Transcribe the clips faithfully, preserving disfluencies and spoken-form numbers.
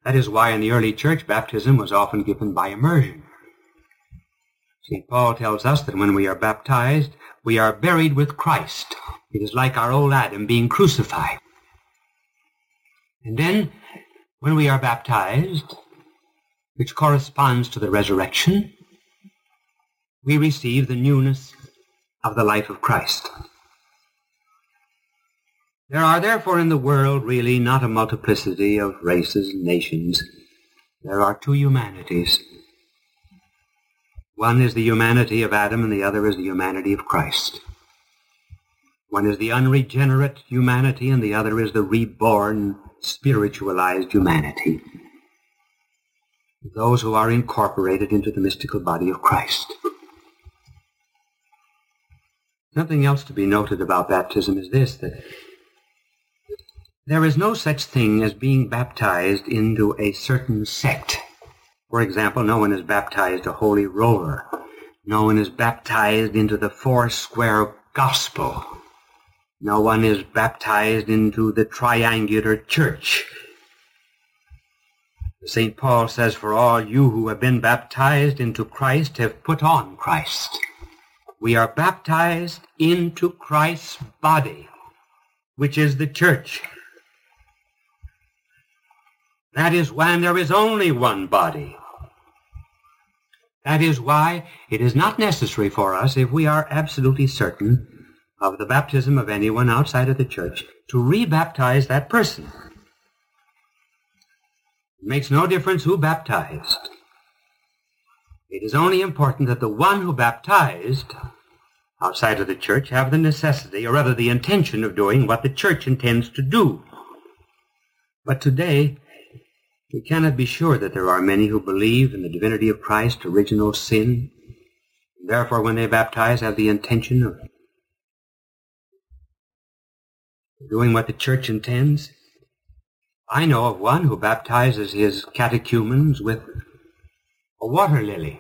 That is why in the early church baptism was often given by immersion. Saint Paul tells us that when we are baptized, we are buried with Christ. It is like our old Adam being crucified. And then, when we are baptized, which corresponds to the resurrection, we receive the newness of the life of Christ. There are therefore in the world really not a multiplicity of races and nations. There are two humanities. One is the humanity of Adam and the other is the humanity of Christ. One is the unregenerate humanity and the other is the reborn, spiritualized humanity. Those who are incorporated into the mystical body of Christ. Something else to be noted about baptism is this, that there is no such thing as being baptized into a certain sect. For example, no one is baptized a holy roller. No one is baptized into the four-square gospel. No one is baptized into the triangular church. Saint Paul says, for all you who have been baptized into Christ have put on Christ. We are baptized into Christ's body, which is the church. That is when there is only one body. That is why it is not necessary for us, if we are absolutely certain of the baptism of anyone outside of the church, to rebaptize that person. It makes no difference who baptized. It is only important that the one who baptized outside of the church have the necessity, or rather the intention of doing what the church intends to do. But today, we cannot be sure that there are many who believe in the divinity of Christ, original sin, and therefore when they baptize have the intention of doing what the church intends. I know of one who baptizes his catechumens with a water lily.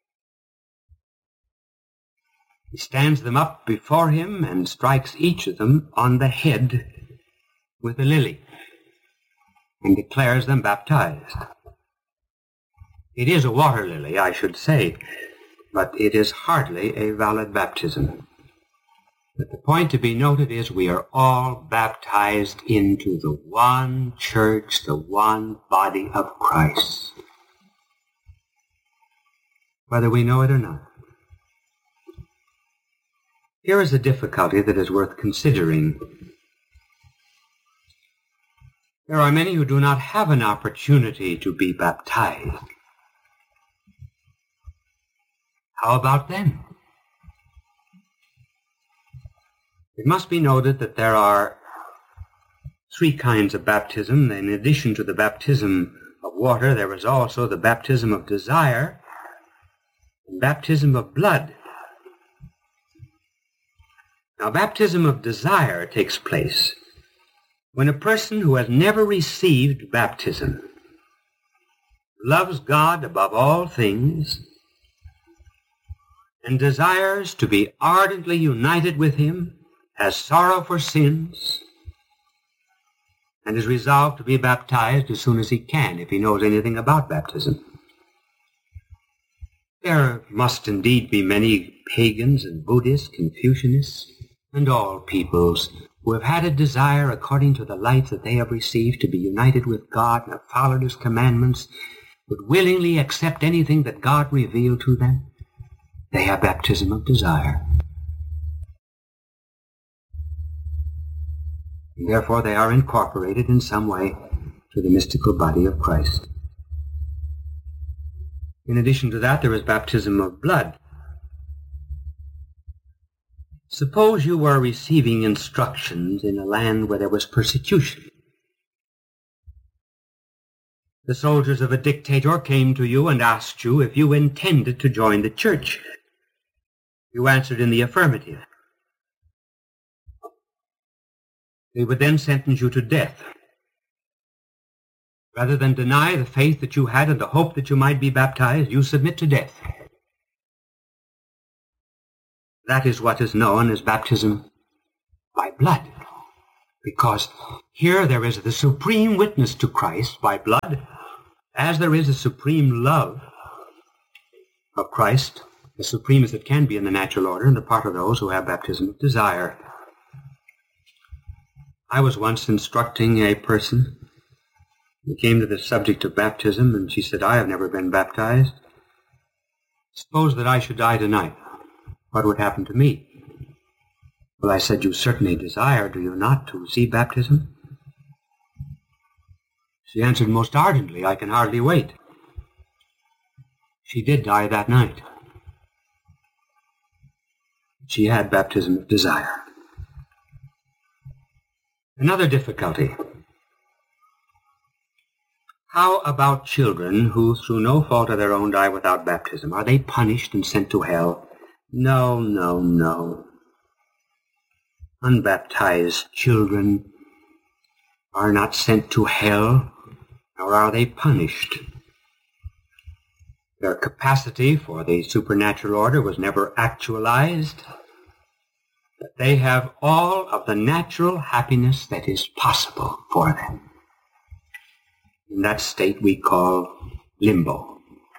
He stands them up before him and strikes each of them on the head with a lily and declares them baptized. It is a water lily, I should say, but it is hardly a valid baptism. But the point to be noted is we are all baptized into the one church, the one body of Christ, whether we know it or not. Here is a difficulty that is worth considering. There are many who do not have an opportunity to be baptized. How about them? It must be noted that there are three kinds of baptism. In addition to the baptism of water, there is also the baptism of desire and baptism of blood. Now, baptism of desire takes place when a person who has never received baptism loves God above all things and desires to be ardently united with him, has sorrow for sins, and is resolved to be baptized as soon as he can, if he knows anything about baptism. There must indeed be many pagans and Buddhists, Confucianists, and all peoples who have had a desire according to the light that they have received to be united with God and have followed his commandments, would willingly accept anything that God revealed to them. They have baptism of desire. And therefore they are incorporated in some way to the mystical body of Christ. In addition to that, there is baptism of blood. Suppose you were receiving instructions in a land where there was persecution. The soldiers of a dictator came to you and asked you if you intended to join the church. You answered in the affirmative. They would then sentence you to death. Rather than deny the faith that you had and the hope that you might be baptized, you submit to death. That is what is known as baptism by blood, because here there is the supreme witness to Christ by blood, as there is a supreme love of Christ, as supreme as it can be in the natural order, on the part of those who have baptism of desire. I was once instructing a person who came to the subject of baptism, and she said, I have never been baptized. Suppose that I should die tonight. What would happen to me? Well, I said, you certainly desire, do you not, to receive baptism? She answered most ardently, I can hardly wait. She did die that night. She had baptism of desire. Another difficulty. How about children who, through no fault of their own, die without baptism? Are they punished and sent to hell? No, no, no. Unbaptized children are not sent to hell, nor are they punished. Their capacity for the supernatural order was never actualized, but they have all of the natural happiness that is possible for them. In that state we call limbo.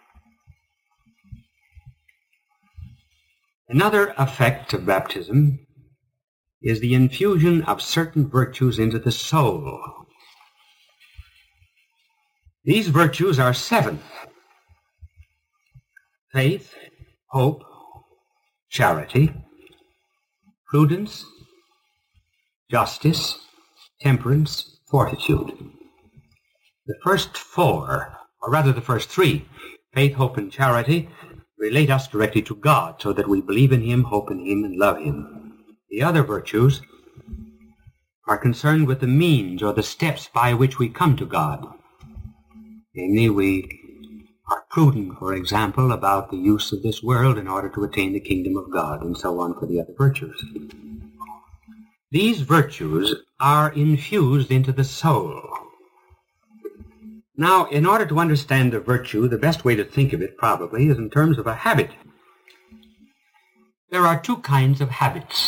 Another effect of baptism is the infusion of certain virtues into the soul. These virtues are seven: faith, hope, charity, prudence, justice, temperance, fortitude. The first four, or rather the first three, faith, hope, and charity, relate us directly to God, so that we believe in Him, hope in Him, and love Him. The other virtues are concerned with the means or the steps by which we come to God. Namely, we are prudent, for example, about the use of this world in order to attain the kingdom of God, and so on for the other virtues. These virtues are infused into the soul. Now, in order to understand a virtue, the best way to think of it probably is in terms of a habit. There are two kinds of habits: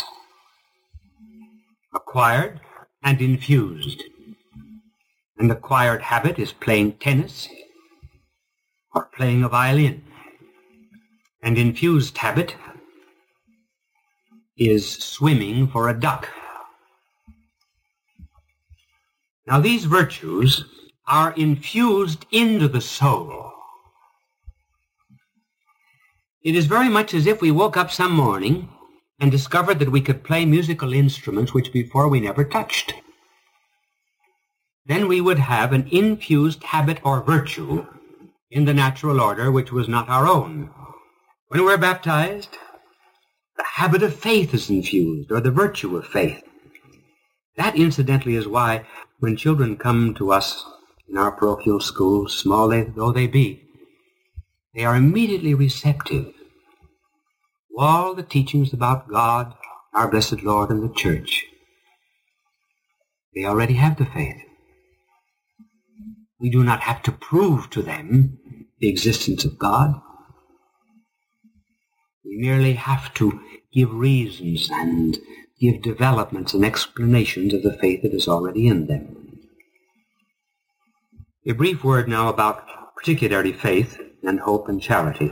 acquired and infused. An acquired habit is playing tennis or playing a violin. An infused habit is swimming for a duck. Now, these virtues are infused into the soul. It is very much as if we woke up some morning and discovered that we could play musical instruments which before we never touched. Then we would have an infused habit or virtue in the natural order which was not our own. When we're baptized, the habit of faith is infused, or the virtue of faith. That, incidentally, is why when children come to us in our parochial schools, small though they be, they are immediately receptive to all the teachings about God, our blessed Lord, and the Church. They already have the faith. We do not have to prove to them the existence of God. We merely have to give reasons and give developments and explanations of the faith that is already in them. A brief word now about particularly faith and hope and charity.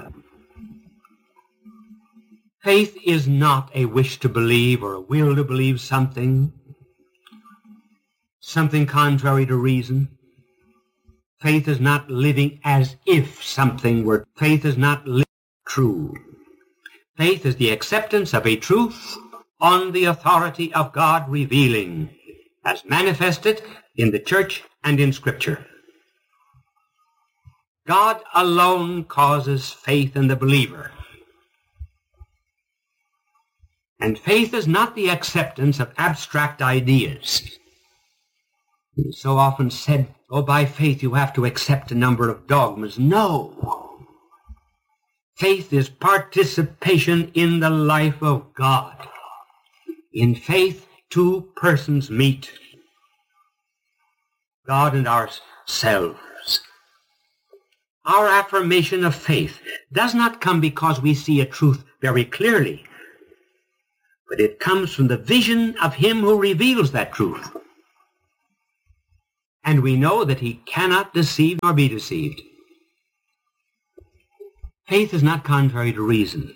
Faith is not a wish to believe or a will to believe something, something contrary to reason. Faith is not living as if something were. Faith is not living true. Faith is the acceptance of a truth on the authority of God revealing, as manifested in the Church and in Scripture. God alone causes faith in the believer. And faith is not the acceptance of abstract ideas. It is so often said, oh, by faith you have to accept a number of dogmas. No. Faith is participation in the life of God. In faith, two persons meet, God and ourselves. Our affirmation of faith does not come because we see a truth very clearly, but it comes from the vision of Him who reveals that truth. And we know that He cannot deceive nor be deceived. Faith is not contrary to reason.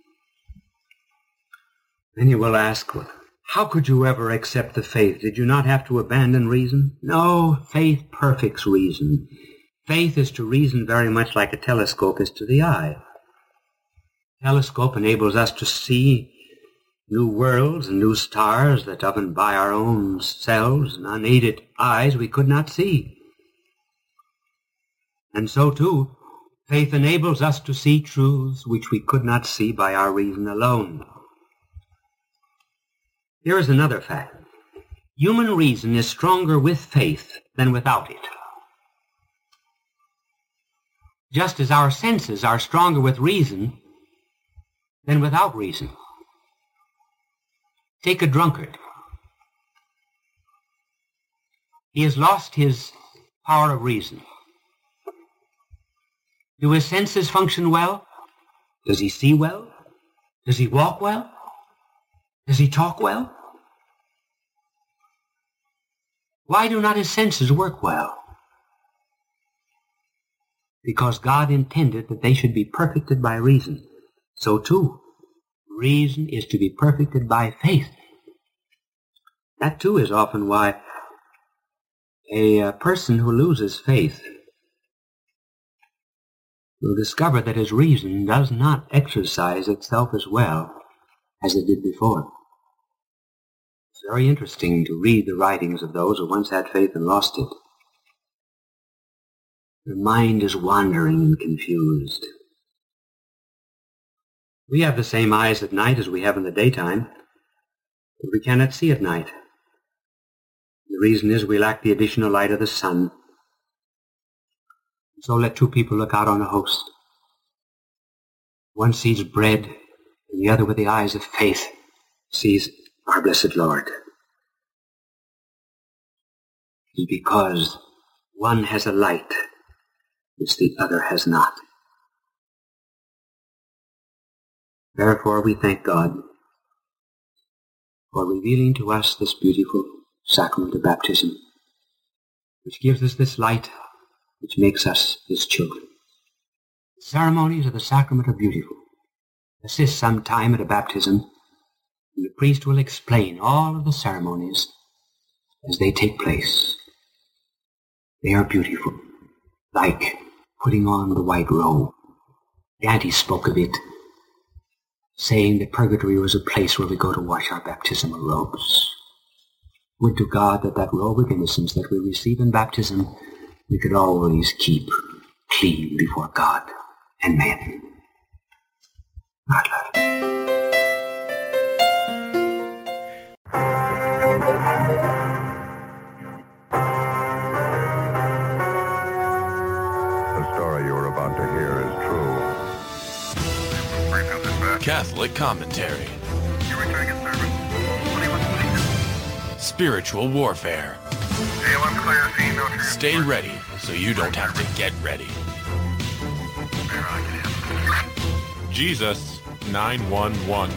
Then you will ask, how could you ever accept the faith? Did you not have to abandon reason? No, faith perfects reason. Faith is to reason very much like a telescope is to the eye. Telescope enables us to see new worlds and new stars that often by our own selves and unaided eyes we could not see. And so too, faith enables us to see truths which we could not see by our reason alone. Here is another fact. Human reason is stronger with faith than without it. Just as our senses are stronger with reason than without reason. Take a drunkard. He has lost his power of reason. Do his senses function well? Does he see well? Does he walk well? Does he talk well? Why do not his senses work well? Because God intended that they should be perfected by reason. So too, reason is to be perfected by faith. That too is often why a, a person who loses faith will discover that his reason does not exercise itself as well as it did before. It's very interesting to read the writings of those who once had faith and lost it. Their mind is wandering and confused. We have the same eyes at night as we have in the daytime, but we cannot see at night. The reason is we lack the additional light of the sun. So let two people look out on a host. One sees bread, and the other with the eyes of faith sees our blessed Lord. It is because one has a light which the other has not. Therefore we thank God for revealing to us this beautiful sacrament of baptism, which gives us this light which makes us his children. The ceremonies of the sacrament are beautiful. Assist some time at a baptism, and the priest will explain all of the ceremonies as they take place. They are beautiful, like putting on the white robe. Dante spoke of it, saying that purgatory was a place where we go to wash our baptismal robes. Would to God that that robe of innocence that we receive in baptism we could always keep clean before God and men. God love you. The story you are about to hear is true. Catholic commentary. Spiritual warfare. Stay ready so you don't have to get ready. Jesus nine one one.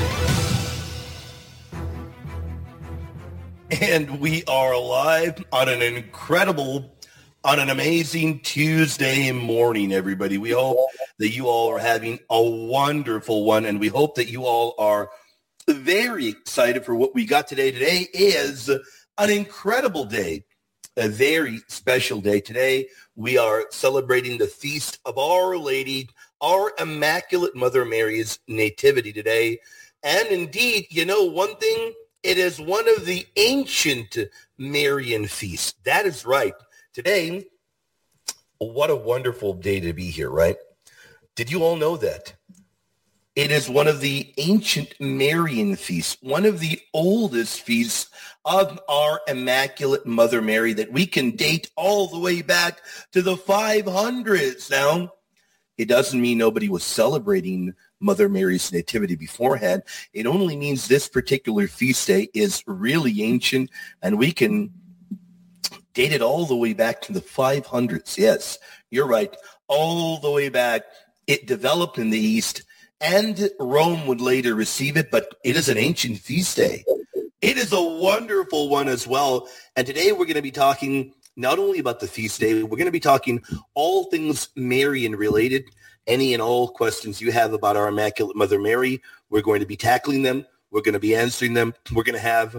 And we are alive on an incredible, on an amazing Tuesday morning, everybody. We hope that you all are having a wonderful one, and we hope that you all are very excited for what we got today. Today is an incredible day, a very special day. Today, we are celebrating the feast of Our Lady, our Immaculate Mother Mary's Nativity today. And indeed, you know, one thing, it is one of the ancient Marian feasts. That is right. Today, what a wonderful day to be here, right? Did you all know that? It is one of the ancient Marian feasts, one of the oldest feasts of our Immaculate Mother Mary that we can date all the way back to the five hundreds. Now, it doesn't mean nobody was celebrating Mother Mary's nativity beforehand. It only means this particular feast day is really ancient, and we can date it all the way back to the five hundreds. Yes, you're right. All the way back. It developed in the East, and Rome would later receive it, but it is an ancient feast day. It is a wonderful one as well. And today we're going to be talking not only about the feast day, we're going to be talking all things Marian related. any and all questions you have about our Immaculate Mother Mary. We're going to be tackling them. We're going to be answering them. We're going to have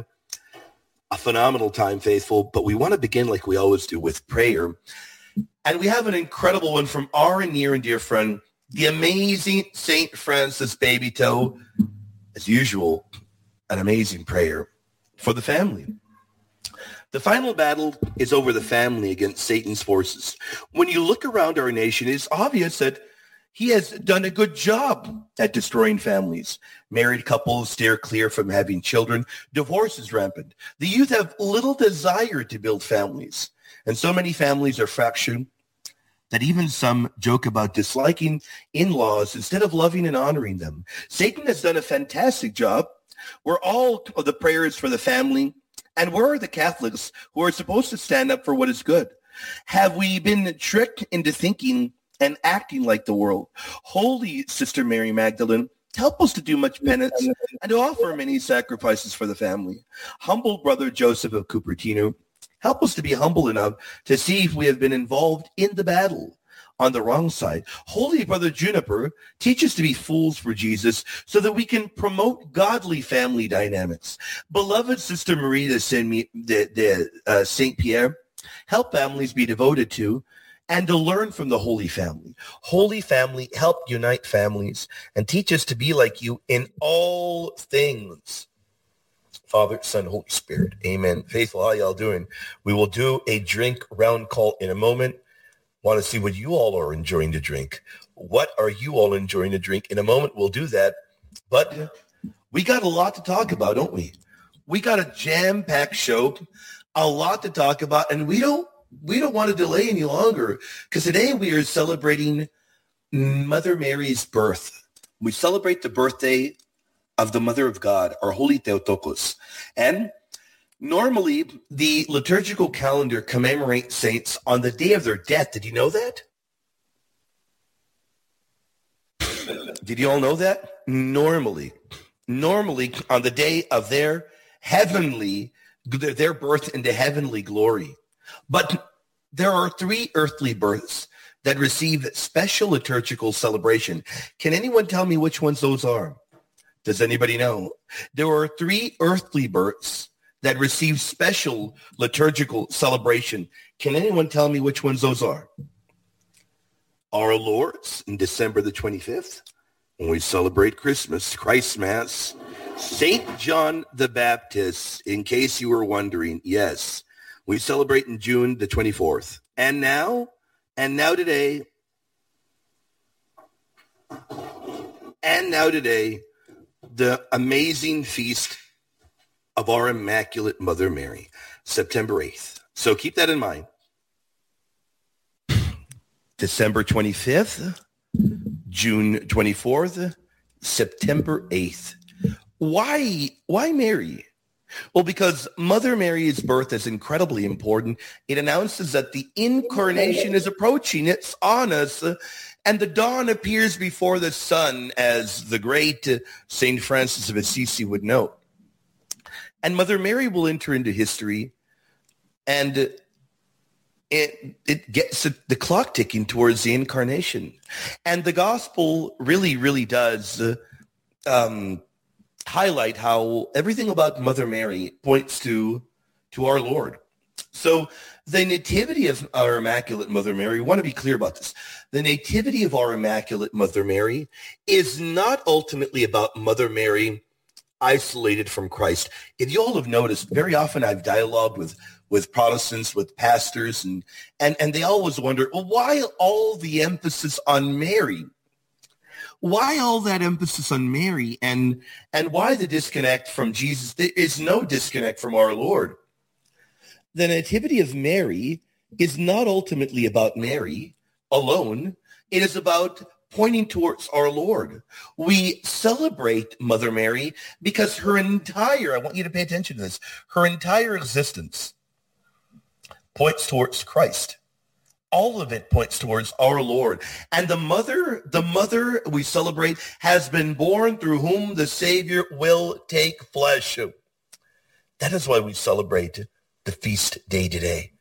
a phenomenal time, faithful. But we want to begin like we always do with prayer. And we have an incredible one from our near and dear friend, the amazing Saint Francis Babytoe. As usual, an amazing prayer for the family. The final battle is over the family against Satan's forces. When you look around our nation, it's obvious that he has done a good job at destroying families. Married couples steer clear from having children. Divorce is rampant. The youth have little desire to build families. And so many families are fractured that even some joke about disliking in-laws instead of loving and honoring them. Satan has done a fantastic job. We're all the prayers for the family. And where are the Catholics who are supposed to stand up for what is good? Have we been tricked into thinking and acting like the world? Holy Sister Mary Magdalene, help us to do much penance and to offer many sacrifices for the family. Humble Brother Joseph of Cupertino, help us to be humble enough to see if we have been involved in the battle on the wrong side. Holy Brother Juniper, teach us to be fools for Jesus so that we can promote godly family dynamics. Beloved Sister Marie de Saint, de, de, uh, Saint Pierre, help families be devoted to and to learn from the Holy Family. Holy Family, help unite families and teach us to be like you in all things. Father, Son, Holy Spirit. Amen. Faithful, how y'all doing? We will do a drink round call in a moment. Want to see what you all are enjoying to drink. What are you all enjoying to drink? In a moment, we'll do that. But we got a lot to talk about, don't we? We got a jam-packed show, a lot to talk about, and we don't we don't want to delay any longer because today we are celebrating Mother Mary's birth. We celebrate the birthday of the Mother of God, our Holy Theotokos. And normally, the liturgical calendar commemorates saints on the day of their death. Did you know that? Did you all know that? Normally, normally on the day of their heavenly, their birth into heavenly glory. But there are three earthly births that receive special liturgical celebration. Can anyone tell me which ones those are? Does anybody know? There are three earthly births that receive special liturgical celebration. Can anyone tell me which ones those are? Our Lord's in December the twenty-fifth, when we celebrate Christmas, Christ Mass. Saint John the Baptist, in case you were wondering, yes, we celebrate in June the twenty-fourth. And now, and now today, and now today, the amazing feast of our Immaculate Mother Mary, September eighth. So keep that in mind. December twenty-fifth, June twenty-fourth, September eighth. Why, why Mary? Well, because Mother Mary's birth is incredibly important. It announces that the incarnation is approaching. It's on us. And the dawn appears before the sun, as the great Saint Francis of Assisi would note. And Mother Mary will enter into history, and it it gets the clock ticking towards the incarnation. And the gospel really, really does um, highlight how everything about Mother Mary points to, to our Lord. So the nativity of our Immaculate Mother Mary, we want to be clear about this. The nativity of our Immaculate Mother Mary is not ultimately about Mother Mary isolated from Christ. If you all have noticed, very often I've dialogued with, with Protestants, with pastors, and, and, and they always wonder, well, why all the emphasis on Mary? Why all that emphasis on Mary, and, and why the disconnect from Jesus? There is no disconnect from our Lord. The nativity of Mary is not ultimately about Mary alone. It is about pointing towards our Lord. We celebrate Mother Mary because her entire, I want you to pay attention to this, her entire existence points towards Christ. All of it points towards our Lord. And the mother, the mother we celebrate has been born through whom the Savior will take flesh. That is why we celebrate the feast day today.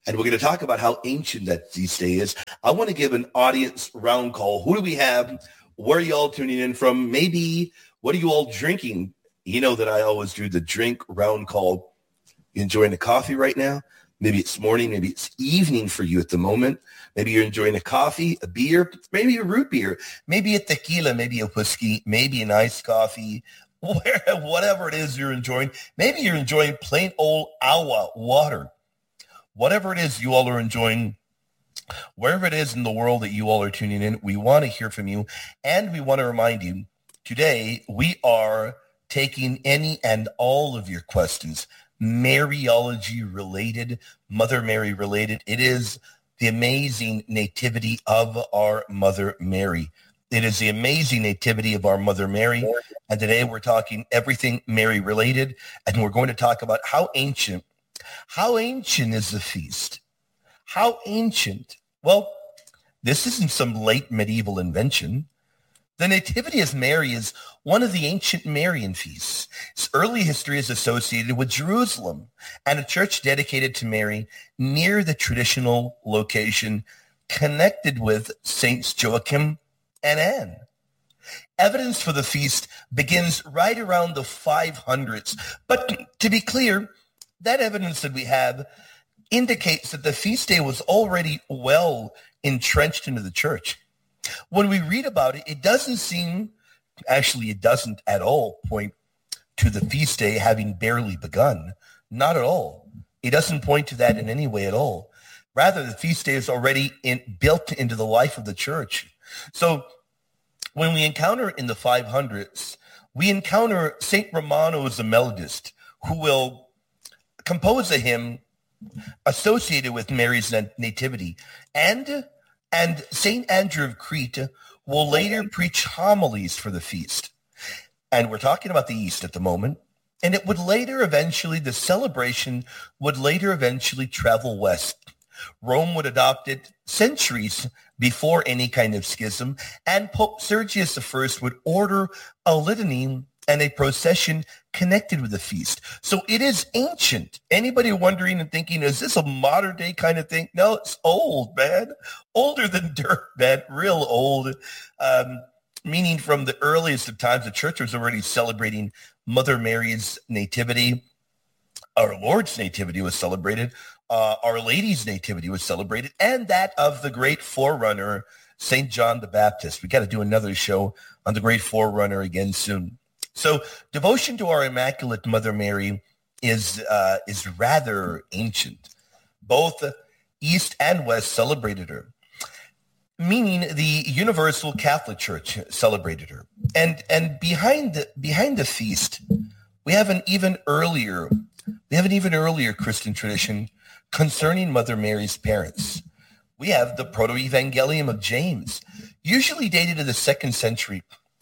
and we're going to talk about how ancient that feast day is. I want to give an audience round call. Who do we have? Where are you all tuning in from? Maybe what are you all drinking? You know that I always do the drink round call. You enjoying a coffee right now? Maybe it's morning, maybe it's evening for you at the moment. Maybe you're enjoying a coffee, a beer, maybe a root beer, maybe a tequila, maybe a whiskey, maybe an iced coffee, whatever it is you're enjoying. Maybe you're enjoying plain old agua, water. Whatever it is you all are enjoying, wherever it is in the world that you all are tuning in, we want to hear from you. And we want to remind you, today we are taking any and all of your questions, Mariology related, Mother Mary related. It is the amazing nativity of our Mother Mary. It is the amazing nativity of our Mother Mary. And today we're talking everything Mary related. And we're going to talk about how ancient, how ancient is the feast? How ancient? Well, this isn't some late medieval invention. The Nativity of Mary is one of the ancient Marian feasts. Its early history is associated with Jerusalem and a church dedicated to Mary near the traditional location connected with Saints Joachim and Anne. Evidence for the feast begins right around the five hundreds. But to be clear, that evidence that we have indicates that the feast day was already well entrenched into the church. When we read about it, it doesn't seem, actually it doesn't at all point to the feast day having barely begun. Not at all. It doesn't point to that in any way at all. Rather, the feast day is already in, built into the life of the church. So when we encounter in the five hundreds, we encounter Saint Romano the melodist, who will compose a hymn associated with Mary's nativity. And And Saint Andrew of Crete will later preach homilies for the feast. And we're talking about the East at the moment. And it would later eventually, the celebration would later eventually travel west. Rome would adopt it centuries before any kind of schism. And Pope Sergius the First would order a litany and a procession connected with the feast. So it is ancient. Anybody wondering and thinking, is this a modern day kind of thing? No, it's old, man. Older than dirt, man. Real old. Um, meaning from the earliest of times, the church was already celebrating Mother Mary's nativity. Our Lord's nativity was celebrated. Uh, Our Lady's nativity was celebrated. And that of the great forerunner, Saint John the Baptist. We got to do another show on the great forerunner again soon. So devotion to our Immaculate Mother Mary is uh, is rather ancient. Both East and West celebrated her, meaning the Universal Catholic Church celebrated her. And and behind the, behind the feast, we have an even earlier we have an even earlier Christian tradition concerning Mother Mary's parents. We have the Proto-Evangelium of James, usually dated to the second century.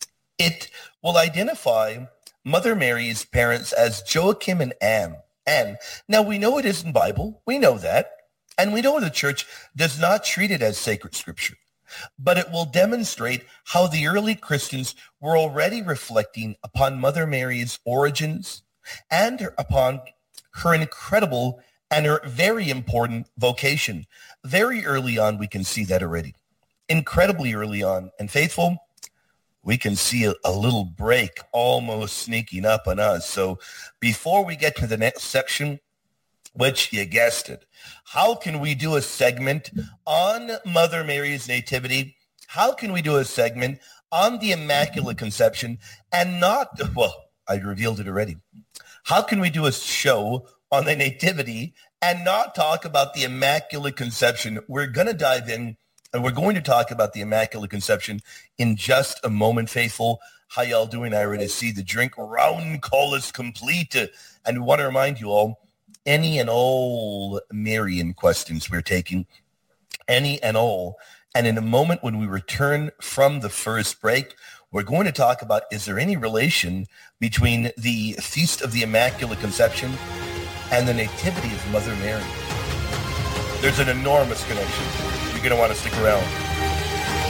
It will identify Mother Mary's parents as Joachim and Anne. Anne. Now, we know it isn't Bible. We know that. And we know the church does not treat it as sacred scripture. But it will demonstrate how the early Christians were already reflecting upon Mother Mary's origins and upon her incredible and her very important vocation. Very early on, we can see that already. Incredibly early on. And faithful, we can see a, a little break almost sneaking up on us. So before we get to the next section, which you guessed it, how can we do a segment on Mother Mary's nativity? How can we do a segment on the Immaculate Conception and not, well, I revealed it already. How can we do a show on the nativity and not talk about the Immaculate Conception? We're going to dive in. And we're going to talk about the Immaculate Conception in just a moment, faithful. How y'all doing? I already see the drink round call is complete. And we want to remind you all, any and all Marian questions we're taking, any and all. And in a moment when we return from the first break, we're going to talk about, is there any relation between the Feast of the Immaculate Conception and the Nativity of Mother Mary? There's an enormous connection. You're going to want to stick around.